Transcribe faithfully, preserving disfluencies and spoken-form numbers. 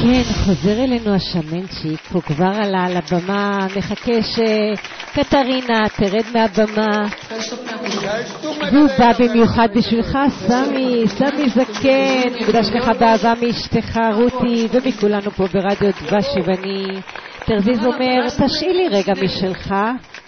כן, חוזר אלינו השמנצ'יק, הוא כבר עלה על הבמה, מחכה שקטרינה תרד מהבמה. והוא בא במיוחד בשבילך, סמי, סמי זקן, מקדש לך באהבה מאשתך רותי, ומכולנו פה ברדיו דבש, ואני תרזיז אומר, תשאי לי רגע משלך,